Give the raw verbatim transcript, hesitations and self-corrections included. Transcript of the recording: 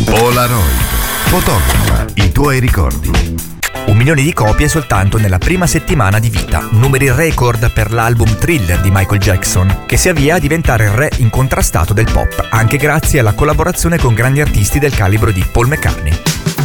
Polaroid fotografa i tuoi ricordi. Un milione di copie soltanto nella prima settimana di vita, numeri record per l'album Thriller di Michael Jackson, che si avvia a diventare il re incontrastato del pop, anche grazie alla collaborazione con grandi artisti del calibro di Paul McCartney.